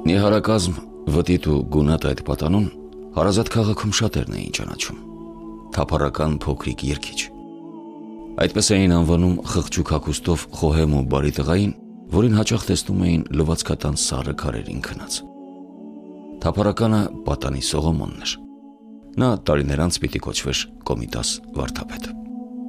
Նիհարակազմ, վտիտ ու գունատ այդ պատանուն հարազատ քաղաքում շատերն էին ճանաչում։ Թափառական փոքրիկ երգիչ։ Այդպես էին անվանում խղճուկ հագուստով խոհեմ ու բարի տղային, որին հաճախ տեսնում էին լվացքատան սառը քարերին քնած։ Թափառականը պատանի Սողոմոնն էր։ Նա տարիներ անց պիտի կոչվեր Կոմիտաս վարդապետ։